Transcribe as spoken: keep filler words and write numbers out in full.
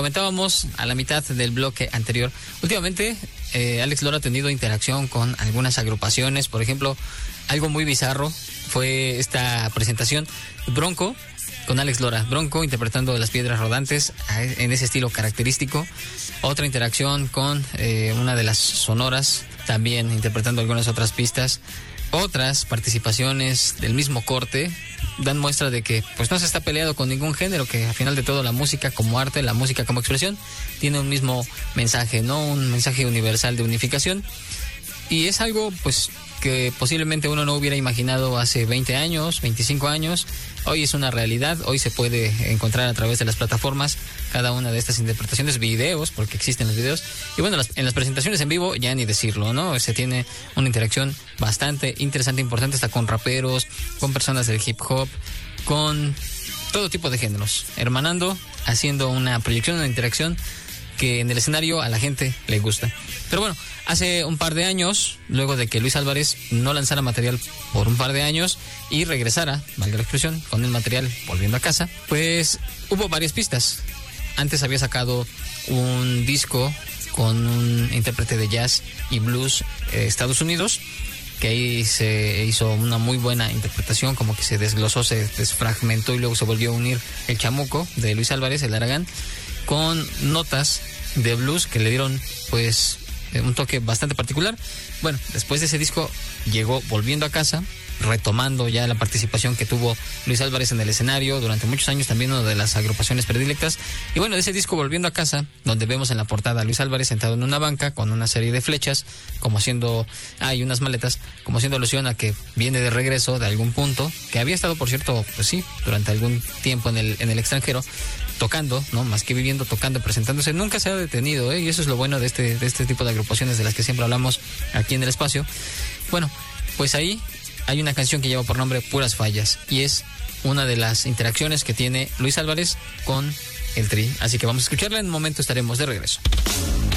comentábamos a la mitad del bloque anterior, últimamente eh, Alex Lora ha tenido interacción con algunas agrupaciones. Por ejemplo, algo muy bizarro fue esta presentación Bronco con Alex Lora. Bronco interpretando Las Piedras Rodantes en ese estilo característico. Otra interacción con eh, una de las sonoras, también interpretando algunas otras pistas. Otras participaciones del mismo corte dan muestra de que pues no se está peleado con ningún género, que al final de todo la música como arte, la música como expresión, tiene un mismo mensaje, ¿no? Un mensaje universal de unificación. Y es algo pues que posiblemente uno no hubiera imaginado hace veinte años, veinticinco años. Hoy es una realidad, hoy se puede encontrar a través de las plataformas cada una de estas interpretaciones, videos, porque existen los videos. Y bueno, las, en las presentaciones en vivo ya ni decirlo, ¿no? Se tiene una interacción bastante interesante, importante, hasta con raperos, con personas del hip hop, con todo tipo de géneros, hermanando, haciendo una proyección, una interacción que en el escenario a la gente le gusta. Pero bueno, hace un par de años, luego de que Luis Álvarez no lanzara material por un par de años y regresara, valga la expresión, con el material Volviendo a Casa, pues hubo varias pistas. Antes había sacado un disco con un intérprete de jazz y blues de eh, Estados Unidos, que ahí se hizo una muy buena interpretación, como que se desglosó, se desfragmentó y luego se volvió a unir el chamuco de Luis Álvarez, el Aragán, con notas de blues que le dieron pues un toque bastante particular. Bueno, después de ese disco llegó Volviendo a Casa, retomando ya la participación que tuvo Luis Álvarez en el escenario durante muchos años, también una de las agrupaciones predilectas. Y bueno, de ese disco Volviendo a Casa, donde vemos en la portada a Luis Álvarez sentado en una banca con una serie de flechas, como haciendo, hay ah, unas maletas, como haciendo alusión a que viene de regreso de algún punto, que había estado, por cierto, pues sí, durante algún tiempo en el, en el extranjero, tocando, ¿no? Más que viviendo, tocando, presentándose. Nunca se ha detenido, ¿eh? Y eso es lo bueno de este, de este tipo de agrupaciones de las que siempre hablamos aquí en el espacio. Bueno, pues ahí hay una canción que lleva por nombre Puras Fallas, y es una de las interacciones que tiene Luis Álvarez con el Tri. Así que vamos a escucharla, en un momento estaremos de regreso.